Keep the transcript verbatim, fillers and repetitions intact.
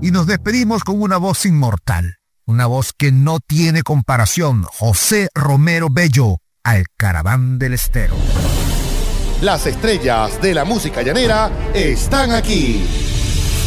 Y nos despedimos con una voz inmortal, una voz que no tiene comparación, José Romero Bello, Alcaraván del Estero. Las estrellas de la música llanera están aquí.